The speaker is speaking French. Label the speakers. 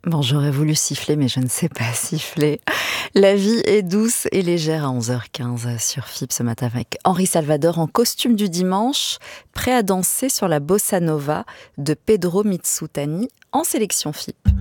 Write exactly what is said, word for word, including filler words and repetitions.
Speaker 1: Bon, j'aurais voulu siffler, mais je ne sais pas siffler. La vie est douce et légère à onze heures quinze sur F I B ce matin avec Henri Salvador en costume du dimanche, prêt à danser sur la bossa nova de Pedro Mitsutani en sélection F I B.